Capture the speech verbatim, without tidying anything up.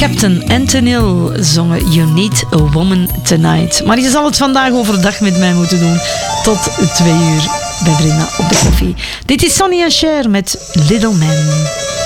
Captain en Tenille zongen You Need a Woman Tonight. Maar je zal het vandaag overdag met mij moeten doen. Tot twee uur bij Brenda op de koffie. Dit is Sonny en Cher met Little Man.